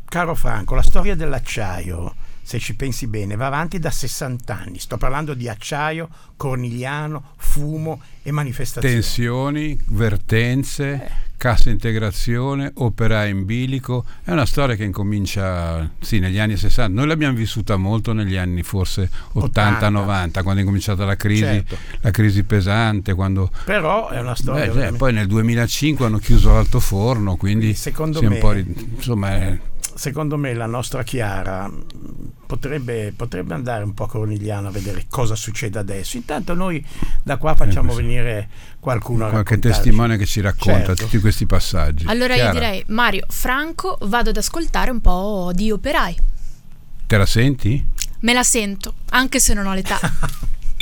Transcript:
caro Franco, la storia dell'acciaio, se ci pensi bene, va avanti da 60 anni. Sto parlando di acciaio, Cornigliano, fumo e manifestazioni. Tensioni, vertenze, cassa integrazione, operai in bilico. È una storia che incomincia negli anni 60. Noi l'abbiamo vissuta molto negli anni forse 80-90, quando è cominciata la crisi, certo. La crisi pesante. Però è una storia. Poi nel 2005 hanno chiuso l'altoforno, quindi secondo me, un po' secondo me la nostra Chiara potrebbe andare un po' a Cornigliano a vedere cosa succede adesso. Intanto noi da qua facciamo venire qualcuno a qualche raccontarci. testimone che ci racconta Certo. tutti questi passaggi. Allora Chiara, io direi, Mario, Franco, vado ad ascoltare un po' di operai. te la senti? Me la sento, anche se non ho l'età.